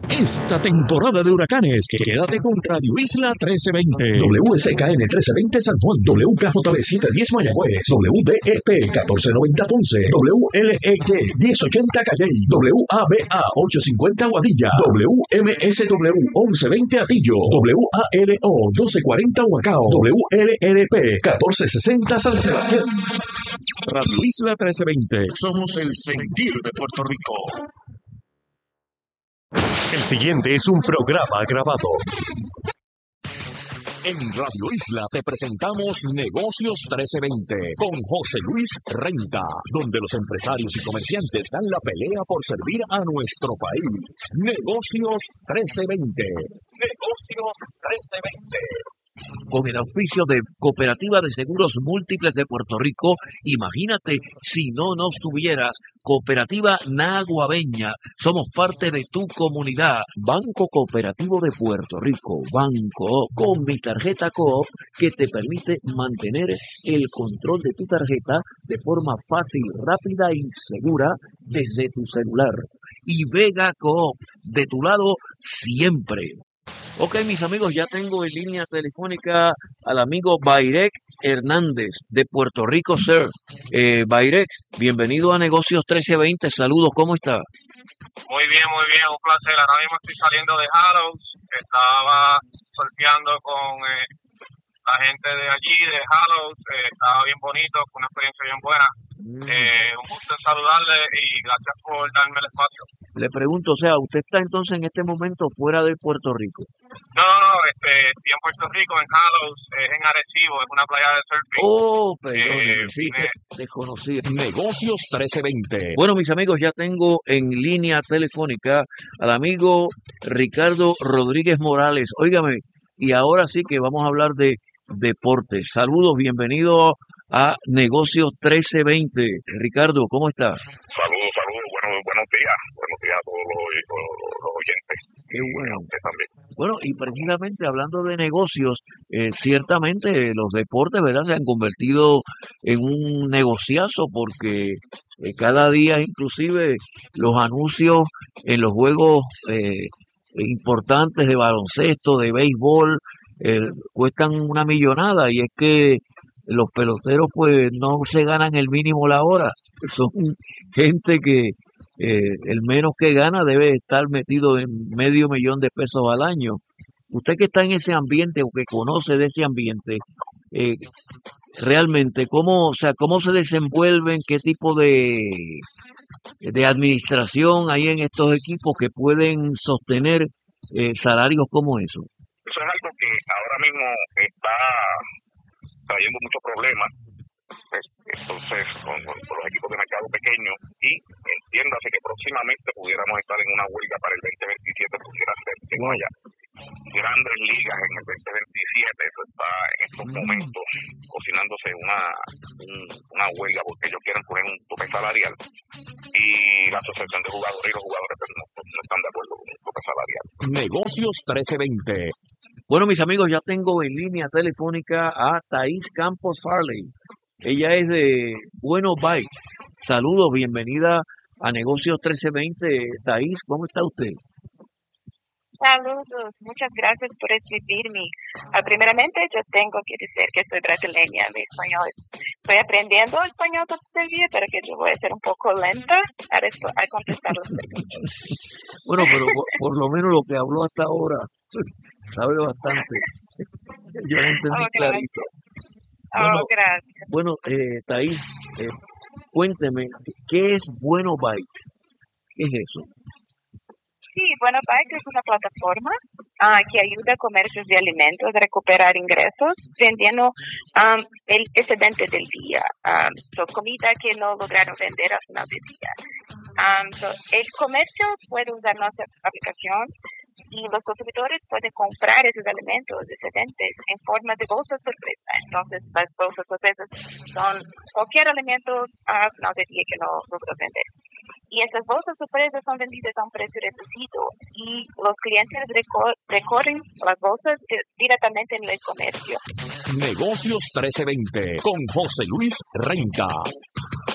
Esta temporada de huracanes, quédate con Radio Isla 1320, WSKN 1320 San Juan, WKJB 710 Mayagüez, WDEP 1490 Ponce, WLEY 1080 Calley, WABA 850 Aguadilla, WMSW 1120 Atillo, WALO 1240 Huacao, WLRP 1460 San Sebastián. Radio Isla 1320, somos el sentir de Puerto Rico. El siguiente es un programa grabado. En Radio Isla te presentamos Negocios 1320 con José Luis Renta, donde los empresarios y comerciantes dan la pelea por servir a nuestro país. Negocios 1320. Negocios 1320. Con el auspicio de Cooperativa de Seguros Múltiples de Puerto Rico, imagínate si no nos tuvieras. Cooperativa Naguabeña, somos parte de tu comunidad. Banco Cooperativo de Puerto Rico, Banco con mi tarjeta Coop, que te permite mantener el control de tu tarjeta de forma fácil, rápida y segura desde tu celular. Y Vega Coop, de tu lado siempre. Ok, mis amigos, ya tengo en línea telefónica al amigo Bayrek Hernández de Puerto Rico, sir. Bayrek, bienvenido a Negocios 1320. Saludos, ¿cómo está? Muy bien, un placer. Ahora mismo estoy saliendo de Hallows. Estaba surfeando con la gente de allí, de Hallows. Estaba bien bonito, fue una experiencia bien buena. Un gusto en saludarle y gracias por darme el espacio. Le pregunto, o sea, ¿usted está entonces en este momento fuera de Puerto Rico? No, estoy en Puerto Rico, en Hallows, es en Arecibo, es una playa de surfing. Oh, perdón, sí, desconocí. Negocios 1320. Bueno, mis amigos, ya tengo en línea telefónica al amigo Ricardo Rodríguez Morales. Óigame, y ahora sí que vamos a hablar de deportes. Saludos, bienvenido a Negocios 1320. Ricardo, ¿cómo estás? Saludos, buenos días a todos los oyentes. Qué bueno. A usted también. Bueno, y precisamente hablando de negocios, ciertamente los deportes, ¿verdad?, se han convertido en un negociazo porque cada día inclusive los anuncios en los juegos importantes de baloncesto, de béisbol, cuestan una millonada, y es que los peloteros pues no se ganan el mínimo la hora. Son gente que el menos que gana debe estar metido en $500,000 pesos al año. Usted que está en ese ambiente o que conoce de ese ambiente, realmente, ¿cómo se desenvuelven? ¿Qué tipo de administración hay en estos equipos que pueden sostener salarios como eso? Eso es algo que ahora mismo está trayendo muchos problemas, entonces con los equipos de mercado pequeños, y entiéndase que próximamente pudiéramos estar en una huelga para el 2027, pudiera ser que no haya grandes ligas en el 2027. Eso está en estos momentos cocinándose una huelga porque ellos quieren poner un tope salarial, y la asociación de jugadores y los jugadores no están de acuerdo con un tope salarial. Negocios 1320. Bueno, mis amigos, ya tengo en línea telefónica a Thais Campos Farley. Ella es de Bueno Bike. Saludos, bienvenida a Negocios 1320. Thais, ¿cómo está usted? Saludos, muchas gracias por recibirme. Primeramente, yo tengo que decir que soy brasileña, mi español. Estoy aprendiendo español todavía, pero que yo voy a ser un poco lenta a contestar las preguntas. Bueno, pero por lo menos lo que habló hasta ahora sabe bastante. Yo lo entendí clarito. Bueno, gracias. Bueno, Thais, cuénteme, ¿qué es Bueno Bike? ¿Qué es eso? Sí, Bueno Bike es una plataforma que ayuda a comercios de alimentos a recuperar ingresos vendiendo el excedente del día, comida que no lograron vender al final del día. El comercio puede usar nuestra aplicación y los consumidores pueden comprar esos alimentos excedentes en forma de bolsas sorpresa. Entonces, las bolsas sorpresas son cualquier alimento al final del día que no logró vender. Y esas bolsas sorpresas son vendidas a un precio reducido y los clientes recorren las bolsas directamente en el comercio. Negocios 1320 con José Luis Renta.